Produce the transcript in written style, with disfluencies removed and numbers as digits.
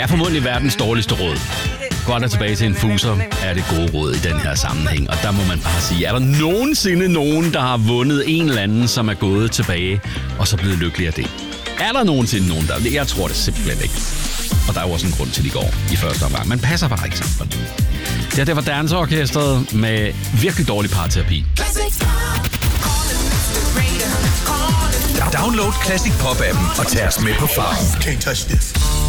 Det er formodentlig verdens dårligste råd. Gå aldrig tilbage til en fuser er det gode råd i den her sammenhæng. Og der må man bare sige, er der nogensinde nogen, der har vundet en eller anden, som er gået tilbage, og så blevet lykkelig af det? Er der nogensinde nogen, der... Jeg tror det simpelthen ikke. Og der er jo også en grund til, at de går i første omgang. Man passer bare ikke sammen. Det var Danseorkestret med virkelig dårlig parterapi. Download Classic Pop-appen og tag os med på farten. Can't touch this.